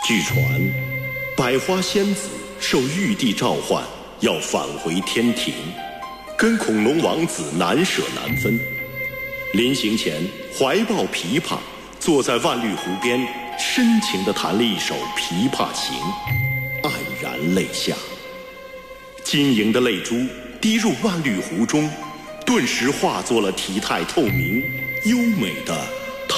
据传，百花仙子受玉帝召唤，要返回天庭，跟恐龙王子难舍难分。临行前，怀抱琵琶，坐在万绿湖边，深情地弹了一首《琵琶行》，黯然泪下。晶莹的泪珠滴入万绿湖中，顿时化作了体态透明、优美的